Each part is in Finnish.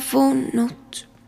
loppunut.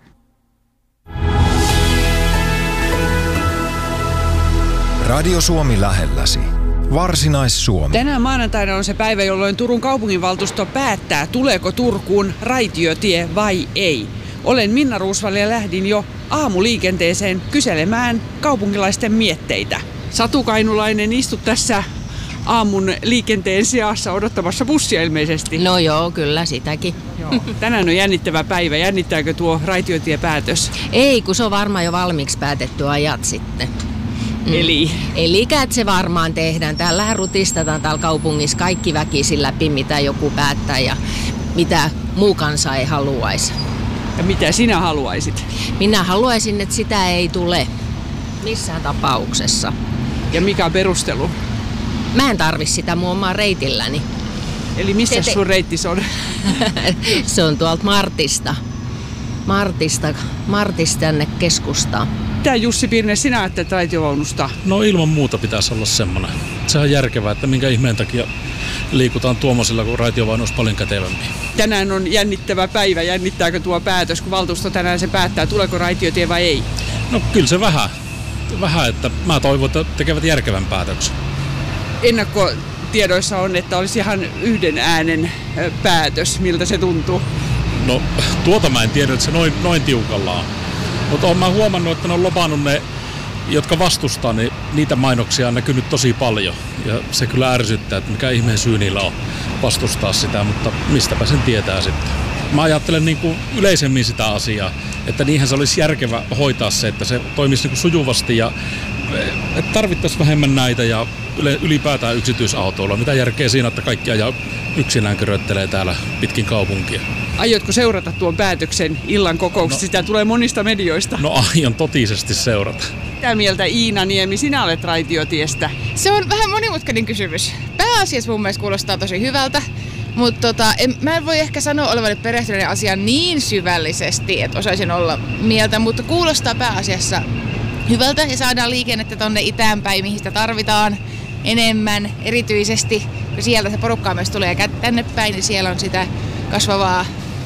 Radio Suomi lähelläsi. Varsinais-Suomi. Tänään maanantaina on se päivä, jolloin Turun kaupunginvaltuusto päättää, tuleeko Turkuun raitiotie vai ei. Olen Minna Ruusvali ja lähdin jo aamuliikenteeseen kyselemään kaupunkilaisten mietteitä. Satu Kainulainen, istut tässä aamun liikenteen seassa odottamassa bussia ilmeisesti. No joo, kyllä sitäkin. Joo. Tänään on jännittävä päivä. Jännittääkö tuo raitiotiepäätös? Ei, kun se on varmaan jo valmiiksi päätetty ajat sitten. Eli se varmaan tehdään. Täällähän rutistetaan täällä kaupungissa kaikki väkisin läpi, mitä joku päättää ja mitä muu kansa ei haluaisi. Ja mitä sinä haluaisit? Minä haluaisin, että sitä ei tule missään tapauksessa. Ja mikä on perustelu? Mä en tarvi sitä mun omaa reitilläni. Eli missä sun reittis on? Se on tuolta Martista tänne keskustaan. Mitä Jussi Pirne sinä ajattelet raitiovaunusta? No ilman muuta pitäisi olla semmoinen. Se on järkevää, että minkä ihmeen takia liikutaan tuommoisilla, kun raitiovaunu olisi paljon kätevämpi. Tänään on jännittävä päivä. Jännittääkö tuo päätös, kun valtuusto tänään se päättää, tuleeko raitiotie vai ei? No kyllä se vähän, että mä toivon, että tekevät järkevän päätöksen. Ennakkotiedoissa on, että olisi ihan yhden äänen päätös. Miltä se tuntuu? No tuota mä en tiedä, että se noin tiukalla on. Mutta olen mä huomannut, että ne on lopannut ne, jotka vastustaa, niin niitä mainoksia on näkynyt tosi paljon. Ja se kyllä ärsyttää, että mikä ihmeen syy niillä on vastustaa sitä, mutta mistäpä sen tietää sitten. Mä ajattelen niin kuin yleisemmin sitä asiaa, että niinhän se olisi järkevä hoitaa se, että se toimisi niin kuin sujuvasti ja että tarvittaisiin vähemmän näitä ja ylipäätään yksityisautoilla. Mitä järkeä siinä, että kaikki ajaa yksinään köröttelee täällä pitkin kaupunkia? Aiotko seurata tuon päätöksen illan kokouksessa? Sitä tulee monista medioista. No aion totisesti seurata. Mitä mieltä Iina Niemi, sinä olet raitiotiestä? Se on vähän monimutkainen kysymys. Pääasiassa mun mielestä kuulostaa tosi hyvältä, mutta mä en voi ehkä sanoa olevani perehtyneen asiaan niin syvällisesti, että osaisin olla mieltä, mutta kuulostaa pääasiassa hyvältä ja saadaan liikennettä tonne itäänpäin, mihin sitä tarvitaan enemmän, erityisesti kun sieltä se porukkaa myös tulee tänne päin, niin siellä on sitä kasvavaa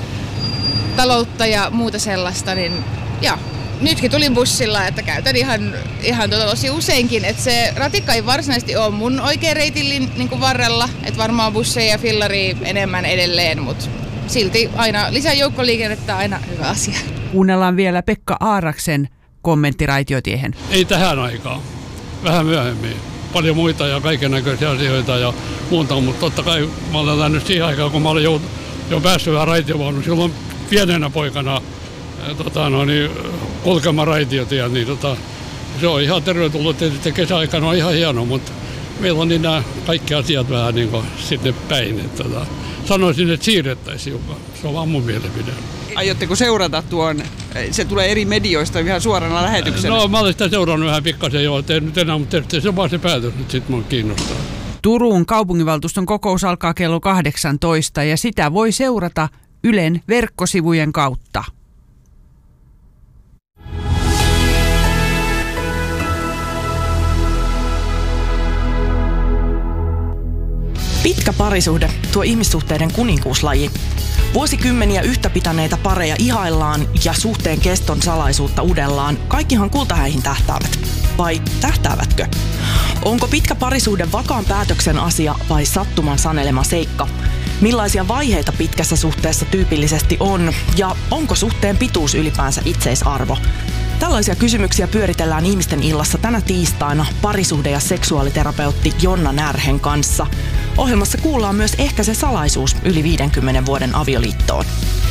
taloutta ja muuta sellaista, niin ja nytkin tulin bussilla, että käytän ihan tosi useinkin, että se ratikka ei varsinaisesti ole mun oikea reitin niin kuin varrella, että varmaan busseja ja fillaria enemmän edelleen, mutta silti aina lisää joukkoliikennettä aina hyvä asia. Kuunnellaan vielä Pekka Aaraksen kommentti raitiotiehen. Ei tähän aikaan, vähän myöhemmin. Paljon muita ja kaikennäköisiä asioita ja muuta, mutta totta kai mä olen lähtenyt siihen aikaan, kun mä olen jo päässyt vähän raitiovaunuun. Silloin pienenä poikana kulkemaan raitiotien, niin se on ihan tervetullut. Tietysti kesäaikana on ihan hieno, mutta meillä on niin nämä kaikki asiat vähän niin kuin sinne päin. Sanoisin, että siirrettäisiin jopa. Se on vaan mun mielipide. Aiotteko seurata tuon, se tulee eri medioista ihan suorana lähetyksenä? No mä olen sitä seurannut vähän pikkasen jo, nyt enää, mutta se on vaan se päätös, että sit mun kiinnostaa. Turun kaupunginvaltuuston kokous alkaa kello 18 ja sitä voi seurata Ylen verkkosivujen kautta. Pitkä parisuhde, tuo ihmissuhteiden kuninkuuslaji. Vuosikymmeniä yhtä pitäneitä pareja ihaillaan ja suhteen keston salaisuutta udellaan. Kaikkihan kultahäihin tähtäävät. Vai tähtäävätkö? Onko pitkä parisuhde vakaan päätöksen asia vai sattuman sanelema seikka? Millaisia vaiheita pitkässä suhteessa tyypillisesti on? Ja onko suhteen pituus ylipäänsä itseisarvo? Tällaisia kysymyksiä pyöritellään Ihmisten illassa tänä tiistaina parisuhde- ja seksuaaliterapeutti Jonna Närhen kanssa. Ohjelmassa kuullaan myös Ehkä se salaisuus yli 50 vuoden avioliittoon.